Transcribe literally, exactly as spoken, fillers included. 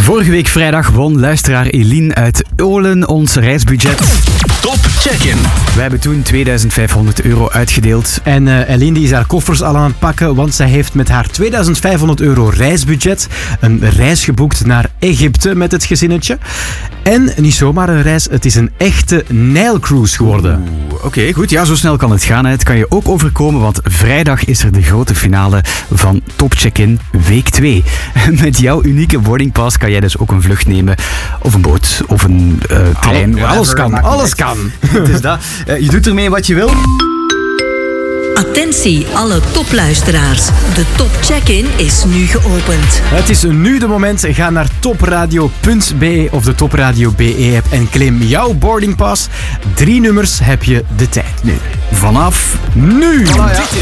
Vorige week vrijdag won luisteraar Eline uit Olen ons reisbudget. Top check-in. Wij hebben toen tweeduizend vijfhonderd euro uitgedeeld. En uh, Eline die is haar koffers al aan het pakken, want zij heeft met haar tweeduizend vijfhonderd euro reisbudget een reis geboekt naar Egypte met het gezinnetje. En niet zomaar een reis, het is een echte Nijlcruise geworden. Oké, okay, goed. Ja, zo snel kan het gaan. Het kan je ook overkomen, want vrijdag is er de grote finale van Top Check-in week twee. Met jouw unieke boardingpass kan jij dus ook een vlucht nemen. Of een boot, of een uh, trein. Alle, alles kan, alles kan. Het is dat. Uh, je doet ermee wat je wil. Attentie, alle topluisteraars. De Top Check-in is nu geopend. Het is nu de moment. Ga naar topradio punt b e of de Topradio B E-app en claim jouw boardingpass. Drie nummers heb je de tijd nu. Vanaf nu. Voilà, ja.